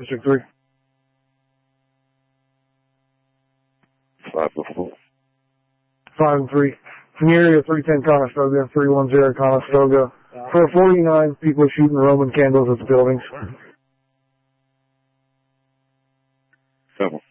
District 3. 5-4. 5 and 3. From the area of 310 Conestoga, 310 Conestoga. For 49 people shooting Roman candles at the buildings. 7.